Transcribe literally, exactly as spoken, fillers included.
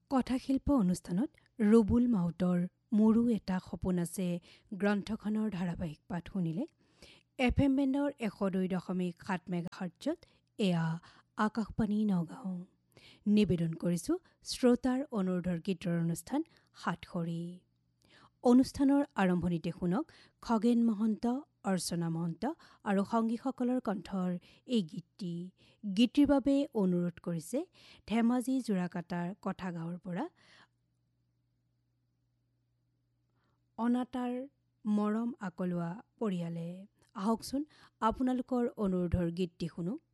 কথাশিল্প অনুষ্ঠানত ৰবুল মাউতৰ মোৰো এটা সপোন আছে গ্ৰন্থখনৰ ধাৰাবাহিক পাঠ শুনিলে। এফ এম বেণ্ডৰ এশ দুই দশমিক সাত মেগাহাৰ্টজত এয়া আকাশবাণী নগাঁও। নিবেদন কৰিছোঁ শ্ৰোতাৰ অনুৰোধৰ গীতৰ অনুষ্ঠান সাতসৰী। অনুষ্ঠানৰ আৰম্ভণিতে শুনক খগেন মহন্ত, অৰ্চনা মহন্ত আৰু সংগীসকলৰ কণ্ঠৰ এই গীতটি। গীতটিৰ বাবে অনুৰোধ কৰিছে ধেমাজি যোৰাকাটাৰ কথাগাঁৱৰ পৰা অনাতাঁৰ মৰম আকলোৱা পৰিয়ালে। আহকচোন আপোনালোকৰ অনুৰোধৰ গীতটি শুনো।